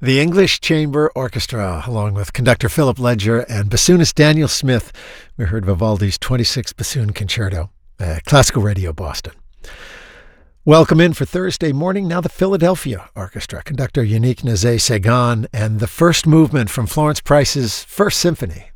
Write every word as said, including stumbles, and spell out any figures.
The English Chamber Orchestra, along with conductor Philip Ledger and bassoonist Daniel Smith. We heard Vivaldi's twenty-sixth Bassoon Concerto, uh, Classical Radio Boston. Welcome in for Thursday morning. Now the Philadelphia Orchestra, conductor Yannick Nézet-Séguin, and the first movement from Florence Price's First Symphony,